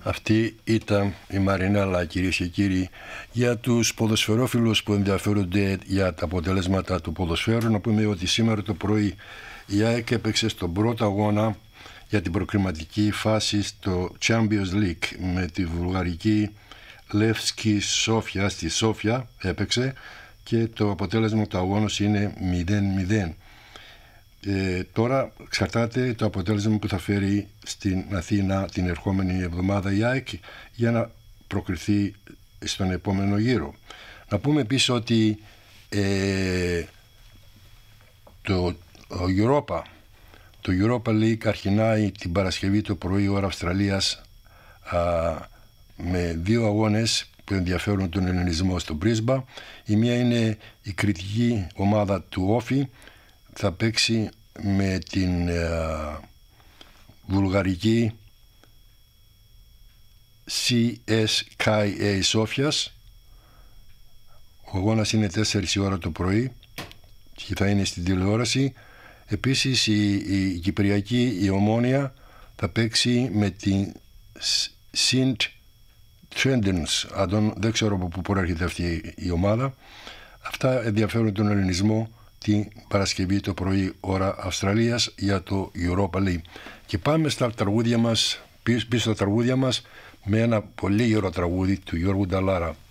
Αυτή ήταν η Μαρινέλα, κυρίες και κύριοι. Για τους ποδοσφαιρόφιλους που ενδιαφέρονται για τα αποτελέσματα του ποδοσφαίρου, να πούμε ότι σήμερα το πρωί η ΑΕΚ έπαιξε στον πρώτο αγώνα για την προκριματική φάση στο Champions League με τη βουλγαρική Λεύσκη Σόφια. Στη Σόφια έπαιξε και το αποτέλεσμα του αγώνος είναι 0-0. Τώρα εξαρτάται το αποτέλεσμα που θα φέρει στην Αθήνα την ερχόμενη εβδομάδα η ΑΕΚ για να προκριθεί στον επόμενο γύρο. Να πούμε επίσης ότι το Europa League αρχινάει την Παρασκευή το πρωί ώρα Αυστραλίας με δύο αγώνες που ενδιαφέρουν τον ελληνισμό στο Μπρίσμπα. Η μία είναι η κριτική ομάδα του Όφη, θα παίξει με την βουλγαρική CSKA Σόφιας. Ο αγώνας είναι 4 η ώρα το πρωί και θα είναι στην τηλεόραση. Επίσης η Κυπριακή, η Ομόνια, θα παίξει με την Sint Trendens. Δεν ξέρω από πού προέρχεται αυτή η ομάδα. Αυτά ενδιαφέρουν τον ελληνισμό την Παρασκευή το πρωί ώρα Αυστραλίας για το Europa League. Και πάμε στα τραγούδια μας, πίσω στα τραγούδια μας, με ένα πολύ γερό τραγούδι του Γιώργου Νταλάρα.